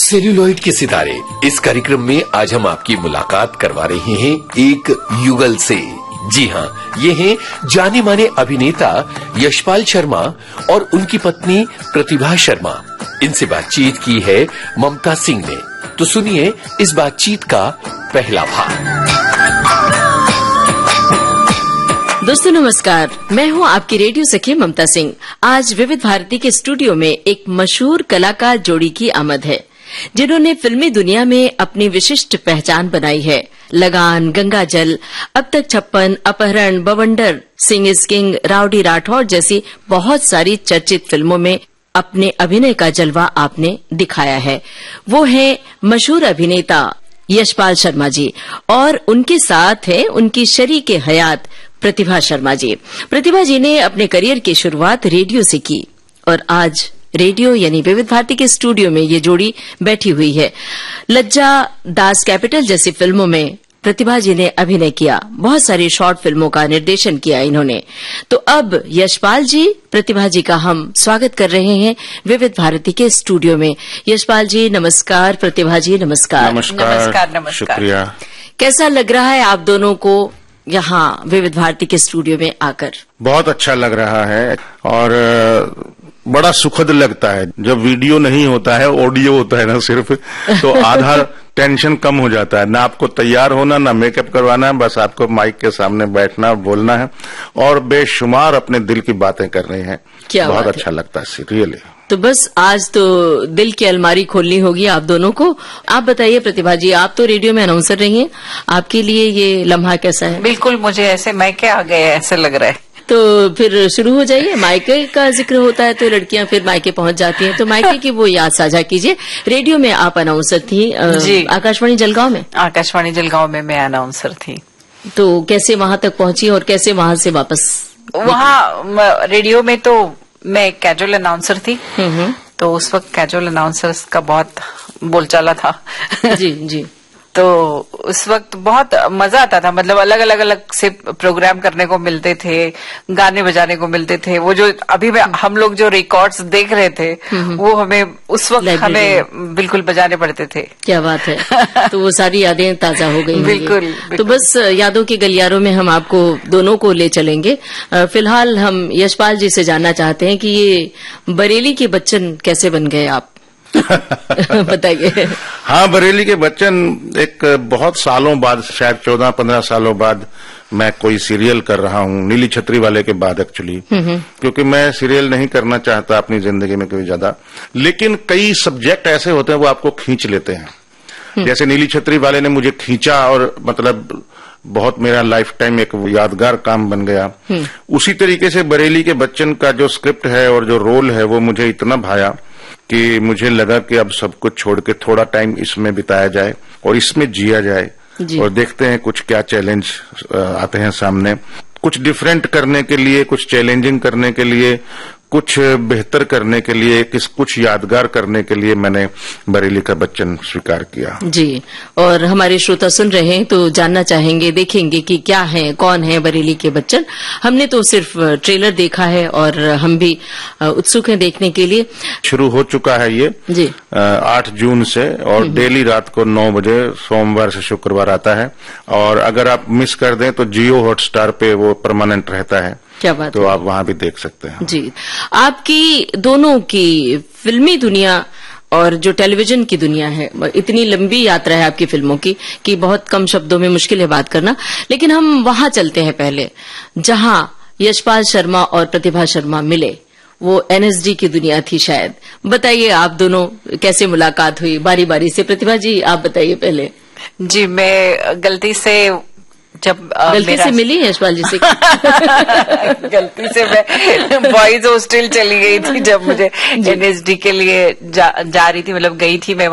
Celluloid के सितारे, इस कार्यक्रम में आज हम आपकी मुलाकात करवा रहे हैं एक युगल से। जी हाँ, ये हैं जाने माने अभिनेता यशपाल शर्मा और उनकी पत्नी प्रतिभा शर्मा। इनसे बातचीत की है ममता सिंह ने, तो सुनिए इस बातचीत का पहला भाग। दोस्तों नमस्कार, मैं हूं आपकी रेडियो सखी ममता सिंह। आज विविध भारती के स्टूडियो में एक मशहूर कलाकार जोड़ी की आमद है, जिन्होंने फिल्मी दुनिया में अपनी विशिष्ट पहचान बनाई है। लगान, गंगाजल, अब तक 56, अपहरण, बवंडर, Singh is king, rowdy Rathore जैसी बहुत सारी चर्चित फिल्मों में अपने अभिनय का जलवा आपने दिखाया है। वो है मशहूर अभिनेता यशपाल शर्मा जी, और उनके साथ है उनकी शरीके हयात प्रतिभा शर्मा जी। प्रतिभा जी ने अपने करियर की शुरुआत रेडियो से की और आज रेडियो यानी विविध भारती के स्टूडियो में ये जोड़ी बैठी हुई है। लज्जा, दास कैपिटल जैसी फिल्मों में प्रतिभा जी ने अभिनय किया। बहुत सारी शॉर्ट फिल्मों का निर्देशन किया इन्होंने। तो अब यशपाल जी, प्रतिभा जी का हम स्वागत कर रहे हैं विविध भारती के स्टूडियो में। यशपाल जी नमस्कार, प्रतिभा जी नमस्कार। नमस्कार। शुक्रिया। कैसा लग रहा है आप दोनों को यहाँ विविध भारती के स्टूडियो में आकर? बहुत अच्छा लग रहा है और बड़ा सुखद लगता है। जब वीडियो नहीं होता है, ऑडियो होता है ना सिर्फ, तो आधा टेंशन कम हो जाता है। ना आपको तैयार होना, ना मेकअप करवाना है, बस आपको माइक के सामने बैठना, बोलना है और बेशुमार अपने दिल की बातें करनी है। क्या बहुत अच्छा लगता है रियली। तो बस आज तो दिल की अलमारी खोलनी होगी आप दोनों को। आप बताइए प्रतिभा जी, आप तो रेडियो में अनाउंसर रही हैं, आपके लिए ये लम्हा कैसा है? बिल्कुल, मुझे ऐसे मायके आ गए ऐसे लग रहा है। तो फिर शुरू हो जाइए। मायके का जिक्र होता है तो लड़कियां फिर मायके पहुंच जाती हैं, तो मायके की वो याद साझा कीजिए। रेडियो में आप अनाउंसर थी जी, आकाशवाणी जलगांव में। आकाशवाणी जलगांव में मैं अनाउंसर थी। तो कैसे वहां तक पहुंची और कैसे वहां से वापस? वहां रेडियो में तो मैं कैजुअल अनाउंसर थी, तो उस वक्त कैजुअल अनाउंसर्स का बहुत बोलचाला था। जी जी। तो उस वक्त बहुत मजा आता था, मतलब अलग अलग से प्रोग्राम करने को मिलते थे, गाने बजाने को मिलते थे। वो जो अभी हम लोग जो रिकॉर्ड्स देख रहे थे वो हमें उस वक्त हमें बिल्कुल बजाने पड़ते थे। क्या बात है। तो वो सारी यादें ताजा हो गई। बिल्कुल। तो बस यादों के गलियारों में हम आपको दोनों को ले चलेंगे। फिलहाल हम यशपाल जी से जानना चाहते हैं कि ये बरेली के बच्चन कैसे बन गए आप? बताइए। हाँ, बरेली के बच्चन एक बहुत सालों बाद, शायद 14-15 सालों बाद मैं कोई सीरियल कर रहा हूँ, नीली छतरी वाले के बाद एक्चुअली, क्योंकि मैं सीरियल नहीं करना चाहता अपनी जिंदगी में कोई ज्यादा, लेकिन कई सब्जेक्ट ऐसे होते हैं वो आपको खींच लेते हैं। जैसे नीली छतरी वाले ने मुझे खींचा और मतलब बहुत मेरा लाइफ टाइम एक यादगार काम बन गया। उसी तरीके से बरेली के बच्चन का जो स्क्रिप्ट है और जो रोल है वो मुझे इतना भाया कि मुझे लगा कि अब सब कुछ छोड़ के थोड़ा टाइम इसमें बिताया जाए और इसमें जिया जाए और देखते हैं कुछ क्या चैलेंज आते हैं सामने। कुछ डिफरेंट करने के लिए, कुछ चैलेंजिंग करने के लिए, कुछ बेहतर करने के लिए, कुछ यादगार करने के लिए मैंने बरेली का बच्चन स्वीकार किया। जी, और हमारे श्रोता सुन रहे हैं तो जानना चाहेंगे, देखेंगे कि क्या है, कौन है बरेली के बच्चन। हमने तो सिर्फ ट्रेलर देखा है और हम भी उत्सुक हैं देखने के लिए। शुरू हो चुका है ये जी 8 जून से और डेली रात को 9 बजे सोमवार से शुक्रवार आता है, और अगर आप मिस कर दें तो जियो हॉटस्टार पे वो परमानेंट रहता है। क्या बात तो आप वहां भी देख सकते हैं। जी, आपकी दोनों की फिल्मी दुनिया और जो टेलीविजन की दुनिया है, इतनी लंबी यात्रा है आपकी फिल्मों की कि बहुत कम शब्दों में मुश्किल है बात करना। लेकिन हम वहां चलते हैं पहले, जहां यशपाल शर्मा और प्रतिभा शर्मा मिले। वो एनएसडी की दुनिया थी शायद। बताइए आप दोनों कैसे मुलाकात हुई, बारी बारी से। प्रतिभा जी आप बताइए पहले। जी, मैं गलती से मिली यशपाल जी से। गलती से मैं बॉयज हॉस्टल चली गई थी जब मुझे एनएसडी के लिए जा रही थी, मतलब गई थी मैं